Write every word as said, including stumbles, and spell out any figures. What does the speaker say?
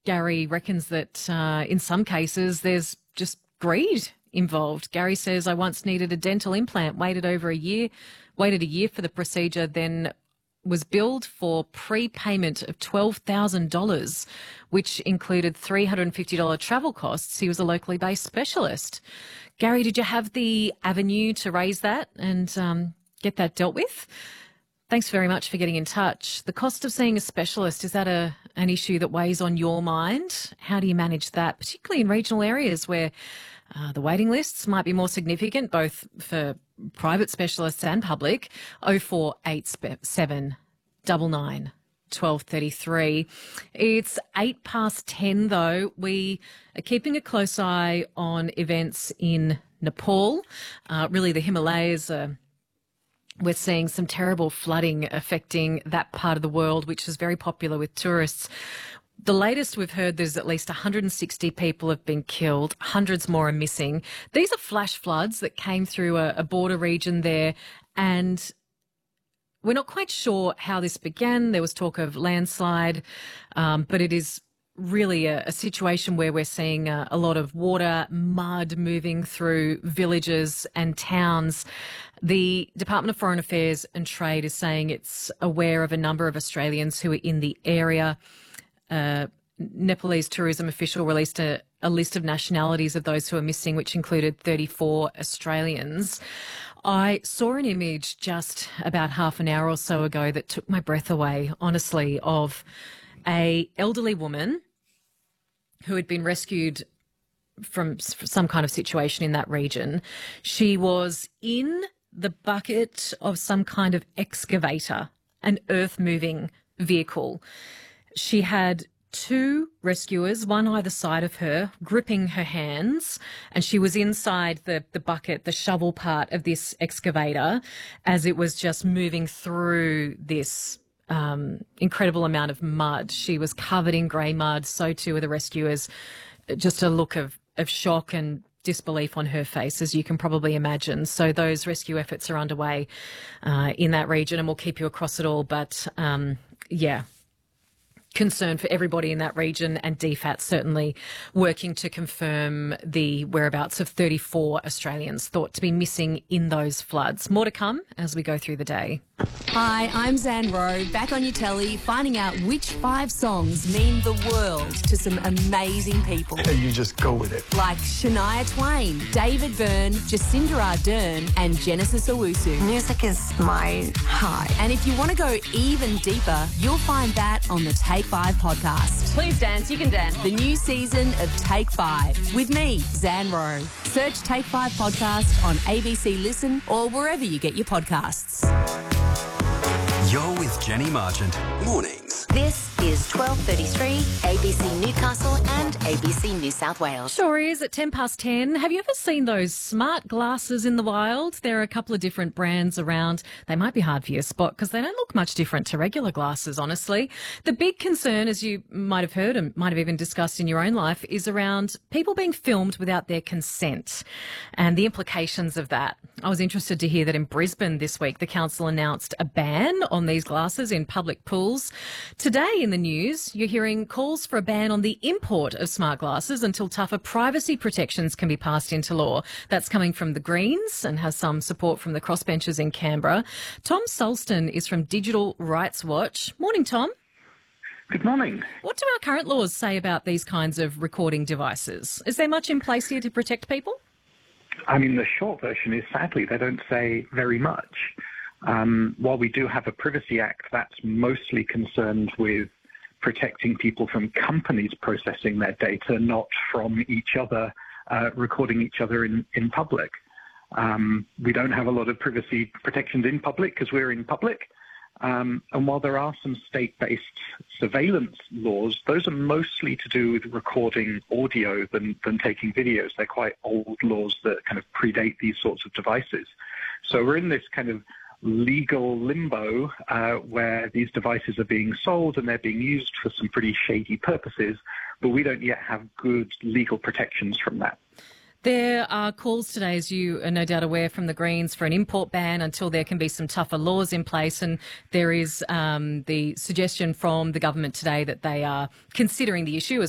Gary reckons that uh, in some cases there's just greed involved. Gary says, I once needed a dental implant, waited over a year, waited a year for the procedure, then was billed for prepayment of twelve thousand dollars, which included three hundred fifty dollars travel costs. He was a locally based specialist. Gary, did you have the avenue to raise that and um, get that dealt with? Thanks very much for getting in touch. The cost of seeing a specialist, is that a an issue that weighs on your mind? How do you manage that, particularly in regional areas where uh, the waiting lists might be more significant, both for private specialists and public? oh four eight seven nine nine one two three three. It's eight past ten though. We are keeping a close eye on events in Nepal. Uh, really the Himalayas are We're seeing some terrible flooding affecting that part of the world, which is very popular with tourists. The latest we've heard, there's at least one hundred sixty people have been killed, hundreds more are missing. These are flash floods that came through a, a border region there, and we're not quite sure how this began. There was talk of landslide, um, but it is really a, a situation where we're seeing a, a lot of water, mud moving through villages and towns. The Department of Foreign Affairs and Trade is saying it's aware of a number of Australians who are in the area. Uh, Nepalese tourism official released a, a list of nationalities of those who are missing, which included thirty-four Australians. I saw an image just about half an hour or so ago that took my breath away, honestly, of a elderly woman who had been rescued from some kind of situation in that region. She was in the bucket of some kind of excavator, an earth-moving vehicle. She had two rescuers, one either side of her, gripping her hands, and she was inside the, the bucket, the shovel part of this excavator, as it was just moving through this um, incredible amount of mud. She was covered in grey mud, so too were the rescuers. Just a look of, of shock and disbelief on her face, as you can probably imagine. So those rescue efforts are underway uh, in that region, and we'll keep you across it all. But, um, yeah, concern for everybody in that region, and D FAT certainly working to confirm the whereabouts of thirty-four Australians thought to be missing in those floods. More to come as we go through the day. Hi, I'm Zan Rowe, back on your telly, finding out which five songs mean the world to some amazing people. You just go with it. Like Shania Twain, David Byrne, Jacinda Ardern and Genesis Owusu. Music is my high. And if you want to go even deeper, you'll find that on the Take Five podcast. Please dance, you can dance. The new season of Take Five with me, Zan Rowe. Search Take Five podcast on A B C Listen or wherever you get your podcasts. You're with Jenny Marchant. Mornings. This is twelve thirty-three, A B C Newcastle and A B C New South Wales. Sure is at ten past ten. Have you ever seen those smart glasses in the wild? There are a couple of different brands around. They might be hard for you to spot because they don't look much different to regular glasses, honestly. The big concern, as you might have heard and might have even discussed in your own life, is around people being filmed without their consent and the implications of that. I was interested to hear that in Brisbane this week, the council announced a ban on these glasses in public pools. Today in the news, you're hearing calls for a ban on the import of smart glasses until tougher privacy protections can be passed into law. That's coming from the Greens and has some support from the crossbenchers in Canberra. Tom Sulston is from Digital Rights Watch. Morning, Tom. Good morning. What do our current laws say about these kinds of recording devices? Is there much in place here to protect people? I mean, the short version is, sadly, they don't say very much. Um, while we do have a Privacy Act, that's mostly concerned with protecting people from companies processing their data, not from each other, uh, recording each other in, in public. Um, we don't have a lot of privacy protections in public because we're in public. Um, and while there are some state-based surveillance laws, those are mostly to do with recording audio than, than taking videos. They're quite old laws that kind of predate these sorts of devices. So we're in this kind of legal limbo uh, where these devices are being sold and they're being used for some pretty shady purposes, but we don't yet have good legal protections from that. There are calls today, as you are no doubt aware, from the Greens for an import ban until there can be some tougher laws in place. And there is um, the suggestion from the government today that they are considering the issue as